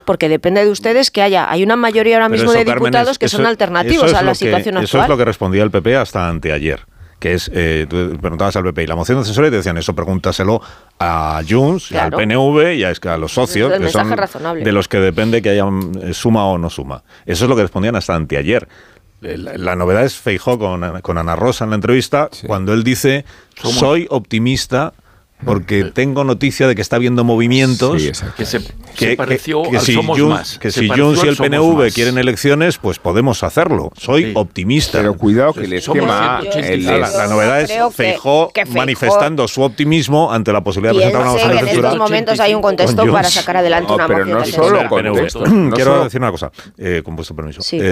porque depende de ustedes que hay una mayoría ahora mismo de diputados que son alternativos a la situación actual. Eso es lo que respondía el PP hasta anteayer. Que es, tú preguntabas al PP y la moción de censura y te decían eso, pregúntaselo a Junts, y al PNV y a los socios, que son de los que depende que haya suma o no suma. Eso es lo que respondían hasta anteayer. La novedad es Feijóo con Ana Rosa en la entrevista, cuando él dice, soy optimista porque tengo noticia de que está habiendo movimientos que se pareció al si Somos Más. Que si Junts y el PNV quieren elecciones, pues podemos hacerlo. Soy optimista. Pero cuidado que les quema. La novedad es Feijóo manifestando su optimismo ante la posibilidad de presentar una moción de censura. En estos momentos hay un contexto para sacar adelante una moción de censura. Pero no solo contexto. Quiero decir una cosa, con vuestro permiso. Sí,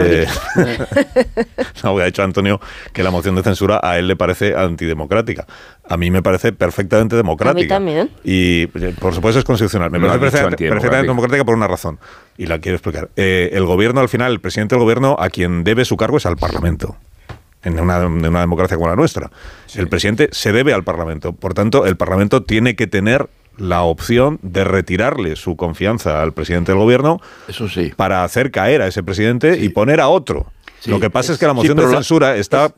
ha dicho Antonio que la moción de censura a él le parece antidemocrática. A mí me parece perfectamente democrática. A mí también. Y, por supuesto, es constitucional. Me parece perfectamente democrática por una razón. Y la quiero explicar. El gobierno, al final, el presidente del gobierno, a quien debe su cargo es al Parlamento. En una democracia como la nuestra. Sí. El presidente se debe al Parlamento. Por tanto, el Parlamento tiene que tener la opción de retirarle su confianza al presidente del gobierno, eso sí, para hacer caer a ese presidente y poner a otro. Sí. Lo que pasa es que la moción de censura está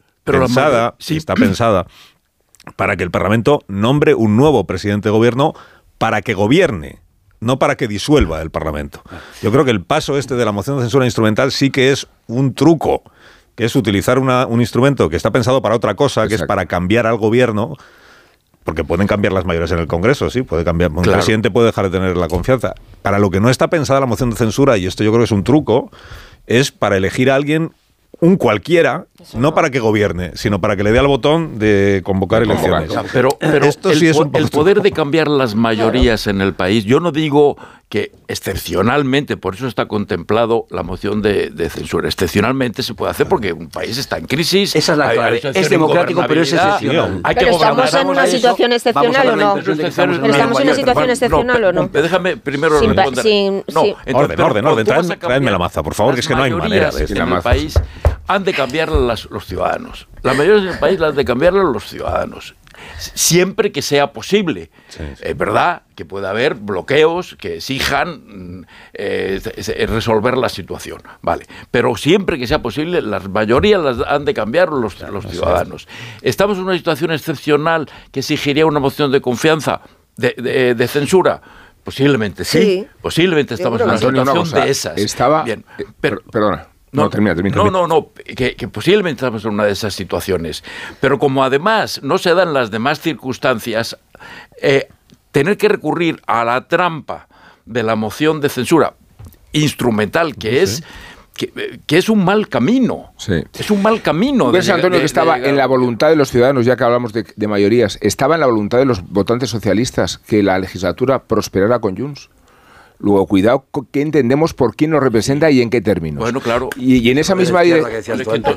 pensada para que el Parlamento nombre un nuevo presidente de gobierno para que gobierne, no para que disuelva el Parlamento. Yo creo que el paso de la moción de censura instrumental sí que es un truco, que es utilizar un instrumento que está pensado para otra cosa, que es para cambiar al gobierno, porque pueden cambiar las mayorías en el Congreso, sí, puede cambiar. Un presidente puede dejar de tener la confianza. Para lo que no está pensada la moción de censura, y esto yo creo que es un truco, es para elegir a alguien, un cualquiera, no para que gobierne, sino para que le dé al botón de convocar elecciones. Pero esto sí es el poder de cambiar las mayorías en el país, yo no digo que excepcionalmente, por eso está contemplado la moción de censura, excepcionalmente se puede hacer porque un país está en crisis. Esa es la clave. Es democrático, pero es excepcional. ¿Pero estamos en una situación excepcional o no? ¿Estamos en una situación excepcional o no? Déjame primero responder. Orden. Traedme la maza, por favor, que es que no hay manera de en el país han de cambiarlas los ciudadanos. Las mayorías del país las han de cambiarlas los ciudadanos. Siempre que sea posible. Es verdad que puede haber bloqueos que exijan resolver la situación, vale. Pero siempre que sea posible, las mayorías las han de cambiar los ciudadanos. Estamos en una situación excepcional que exigiría una moción de confianza, de censura. Posiblemente sí. Posiblemente estamos en una situación de esas. Bien, perdona. Termina. Que posiblemente estamos en una de esas situaciones. Pero como además no se dan las demás circunstancias, tener que recurrir a la trampa de la moción de censura instrumental, que es un mal camino. Sí. Es un mal camino. ¿Ves, Antonio, que estaba en la voluntad de los ciudadanos, ya que hablamos de mayorías, estaba en la voluntad de los votantes socialistas que la legislatura prosperara con Junts? Luego, cuidado, ¿qué entendemos por quién nos representa y en qué términos? Bueno, claro. Y en esa misma dirección...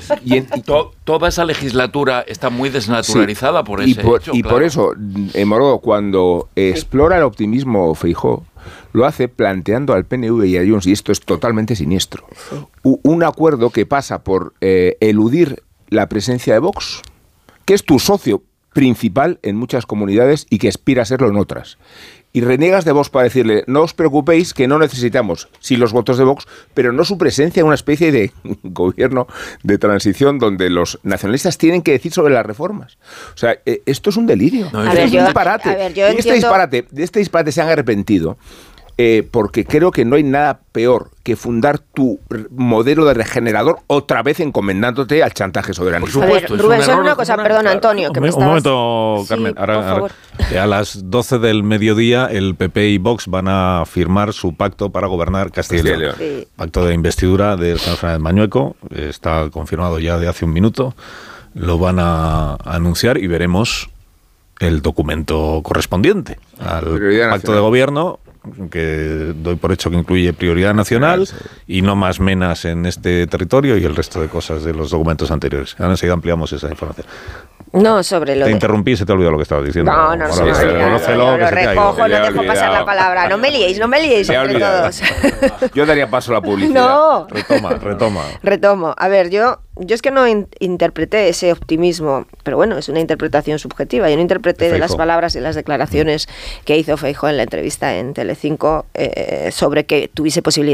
Toda esa legislatura está muy desnaturalizada por ese hecho. Y por eso, Morodo, cuando explora el optimismo Feijóo, lo hace planteando al PNV y a Junts, y esto es totalmente siniestro, un acuerdo que pasa por eludir la presencia de Vox, que es tu socio principal en muchas comunidades y que aspira a serlo en otras. Y reniegas de Vox para decirle, no os preocupéis que no necesitamos, sí, los votos de Vox, pero no su presencia en una especie de gobierno de transición donde los nacionalistas tienen que decir sobre las reformas. O sea, esto es un delirio. Esto es un disparate. De este disparate se han arrepentido. Porque creo que no hay nada peor que fundar tu modelo de regenerador otra vez encomendándote al chantaje soberanista. A ver, Rubén, solo una cosa, perdón, Antonio. Que un momento, Carmen. Sí, ahora, a las 12 del mediodía el PP y Vox van a firmar su pacto para gobernar Castilla y León. Sí. Pacto de investidura del señor Fernández Mañueco. Está confirmado ya de hace un minuto. Lo van a anunciar y veremos el documento correspondiente al pacto de gobierno, que doy por hecho que incluye prioridad nacional y no más menas en este territorio y el resto de cosas de los documentos anteriores. Ahora enseguida ampliamos esa información. No, sobre lo Te interrumpí y se te olvidó lo que estabas diciendo. No, lo recojo, no dejo pasar la palabra. No me liéis entre todos. Yo daría paso a la publicidad. No. Retoma. Retomo. A ver, yo yo es que no interpreté ese optimismo, pero bueno, es una interpretación subjetiva. Yo no interpreté de las palabras y las declaraciones que hizo Feijóo en la entrevista en Telecinco sobre que tuviese posibilidad